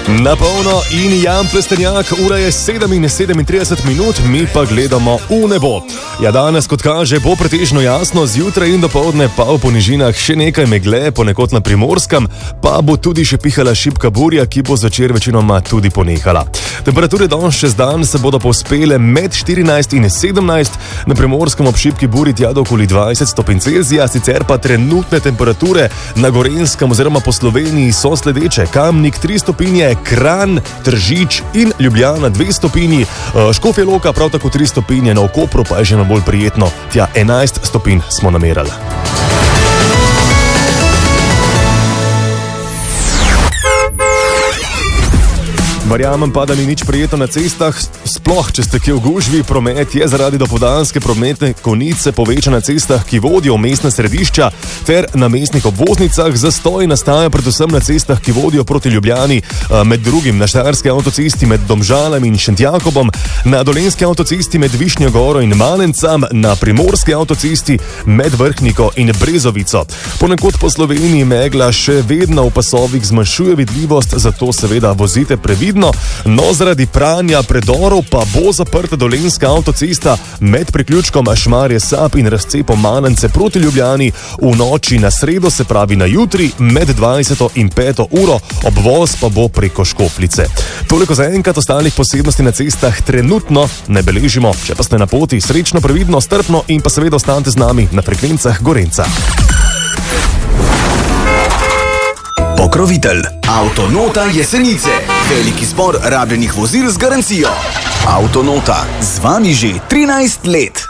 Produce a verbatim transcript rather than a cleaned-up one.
Na polno in Jan Plestenjak, ura je sedem in sedemintrideset minut, mi pa gledamo v nebo. Ja, danes, kot kaže, bo pretežno jasno, zjutraj in dopoldne pa v ponižinah še nekaj megle, ponekod na Primorskem, pa bo tudi še pihala šibka burja, ki bo zvečer večinoma tudi ponehala. Temperature danes čez dan se bodo povzpele med štirinajst in sedemnajst, na Primorskem ob šibki burji tja do okoli dvajset stopinj Celzija, sicer pa trenutne temperature na Gorenjskem oziroma po Sloveniji so sledeče: Kamnik tri stopinje, Kranj, Tržič in Ljubljana dve stopinji, Škofja Loka prav tako tri stopinje, na Kopru pa je že bolj prijetno, tja enajst stopinj smo namerali. Verjamem pa, da ni nič prijetno na cestah, sploh če ste kje v gužvi. Promet je zaradi dopoldanske prometne konice povečan na cestah, ki vodijo v mestna središča ter na mestnih obvoznicah. Zastoj nastaja predvsem na cestah, ki vodijo proti Ljubljani, med drugim na Štajerski avtocesti med Domžalami in Šentjakobom, na Dolenjski avtocesti med Višnjo Goro in Malencem, na Primorski avtocesti med Vrhniko in Brezovico. Ponekod po Sloveniji megla še vedno v pasovih zmanjšuje vidljivost, zato seveda vozite previdno. No, zaradi pranja predorov pa bo zaprta Dolenjska avtocesta med priključkom Šmarje-Sap in razcepom Malence proti Ljubljani v noči na sredo, se pravi na jutri, med dvajseto in peto uro, obvoz pa bo preko Škofljice. Toliko za enkrat, ostalih posebnosti na cestah trenutno ne beležimo. Če pa ste na poti, srečno, previdno, strpno in pa seveda ostanite z nami na frekvencah Gorenjca. Pokrovitelj Avtonota Jesenice. Veliki zbor rabljenih vozil z garancijo. Avtonota, z vami že trinajst let.